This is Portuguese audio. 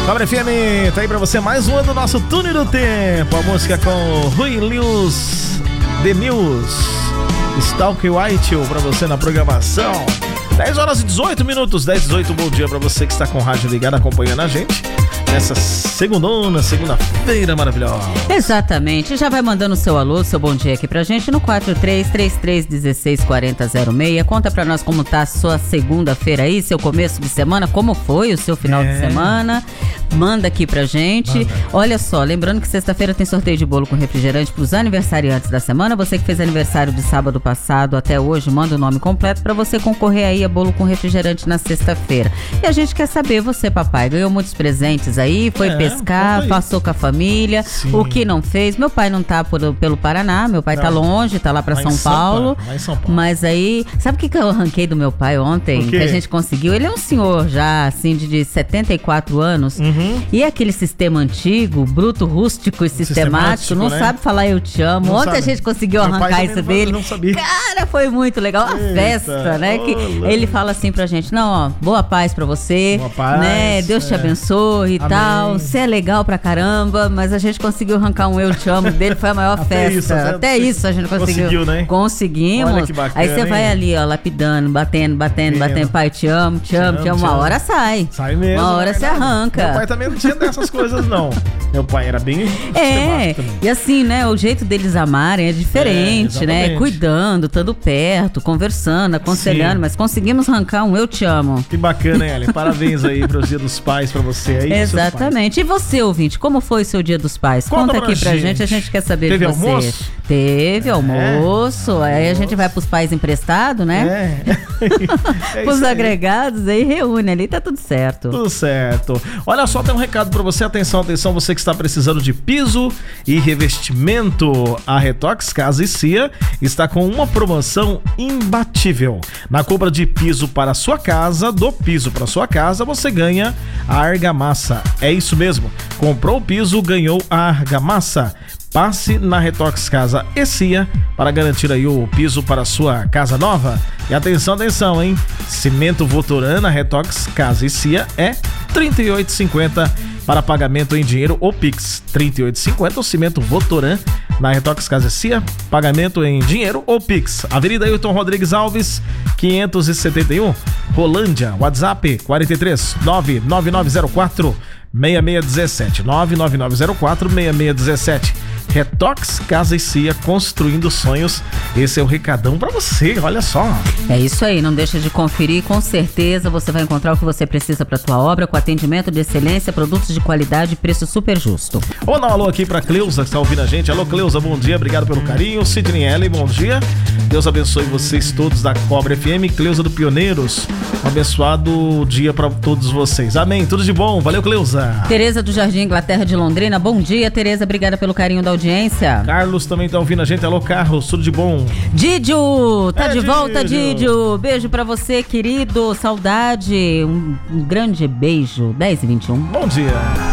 Cobre FM, tá aí pra você mais um ano do nosso Túnel do Tempo. A música com Rui Lewis, The News, Stalk White pra você na programação. 10 horas e 18 minutos, 10 e 18, bom dia pra você que está com o rádio ligado acompanhando a gente nessa segunda-feira maravilhosa. Exatamente, já vai mandando o seu alô, seu bom dia aqui pra gente no 4333164006. Conta pra nós como tá a sua segunda-feira aí, seu começo de semana, como foi o seu final de semana. Manda aqui pra gente. Manda. Olha só, lembrando que sexta-feira tem sorteio de bolo com refrigerante pros aniversariantes da semana. Você que fez aniversário de sábado passado até hoje, manda o nome completo pra você concorrer aí a bolo com refrigerante na sexta-feira. E a gente quer saber, você, papai, ganhou muitos presentes aí, foi pescar, passou com a família. Sim. O que não fez? Meu pai não tá pelo Paraná, meu pai tá longe, tá lá pra São Paulo. Mas aí, sabe o que eu arranquei do meu pai ontem? Que a gente conseguiu? Ele é um senhor já, assim, de 74 anos. E aquele sistema antigo, bruto, rústico e sistemático, não sabe falar eu te amo. Não ontem sabe. A gente conseguiu arrancar isso dele. Não sabia. Cara, foi muito legal. A festa, né? Que ele fala assim pra gente, não, ó, boa paz pra você. Boa paz, né? Deus te abençoe e tal. Você é legal pra caramba, mas a gente conseguiu arrancar um eu te amo dele, foi a maior festa. Até isso a gente conseguiu, né? Conseguimos. Olha que bacana, aí você vai ali, ó, lapidando, batendo, pai, te amo. Uma hora sai. Sai mesmo. Uma hora você arranca. Meu pai também não tinha dessas coisas, não. Meu pai era bem... E assim, né, o jeito deles amarem é diferente, né? Cuidando, estando perto, conversando, aconselhando, mas conseguimos arrancar um eu te amo. Que bacana, hein, Ellen? Parabéns aí pro Dia dos Pais pra você aí. Exatamente. E você, ouvinte, como foi o seu Dia dos Pais? Conta aqui pra gente, a gente quer saber de você. Almoço? Teve almoço, aí a gente vai pros pais emprestados, né? Pros agregados, aí reúne ali, tá tudo certo. Tudo certo. Olha só, tem um recado pra você, atenção, você que está precisando de piso e revestimento. A Retox Casa e Cia está com uma promoção imbatível. Na compra de piso para a sua casa, do piso para sua casa, você ganha a argamassa. É isso mesmo, comprou o piso, ganhou a argamassa. Passe na Retox Casa e Cia para garantir aí o piso para a sua casa nova. E atenção, hein? Cimento Votoran na Retox Casa e Cia é R$ 38,50 para pagamento em dinheiro ou Pix. R$ 38,50 o cimento Votoran na Retox Casa e Cia, pagamento em dinheiro ou Pix. Avenida Ailton Rodrigues Alves, 571, Rolândia. WhatsApp 43 99904 6617 99904 6617. Retox Casa e Cia, construindo sonhos. Esse é o recadão pra você, olha só. É isso aí, não deixa de conferir, com certeza você vai encontrar o que você precisa pra tua obra, com atendimento de excelência, produtos de qualidade e preço super justo. Vou dar um alô aqui pra Cleusa, que está ouvindo a gente. Alô, Cleusa, bom dia, obrigado pelo carinho. Sidney Ellen, bom dia. Deus abençoe vocês todos da Cobre FM. Cleusa do Pioneiros, um abençoado dia pra todos vocês. Amém, tudo de bom, valeu, Cleusa. Tereza do Jardim Inglaterra de Londrina, bom dia, Tereza, obrigada pelo carinho da audiência. Carlos também tá ouvindo a gente. Alô, Carlos, tudo de bom? Didio, tá de volta, Didio. Beijo pra você, querido, saudade. Um grande beijo. 10h21. Bom dia.